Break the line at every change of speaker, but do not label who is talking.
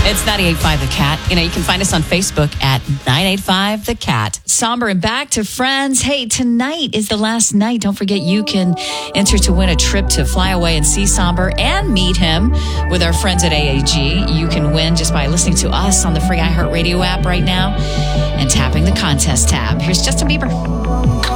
It's 98.5 The Cat. You can find us on Facebook at 985 The Cat. Somber and back to friends. Hey, tonight is the last night. Don't forget you can enter to win a trip to fly away and see Somber and meet him with our friends at AAG. You can win just by listening to us on the free iHeartRadio app right now and tapping the contest tab. Here's Justin Bieber.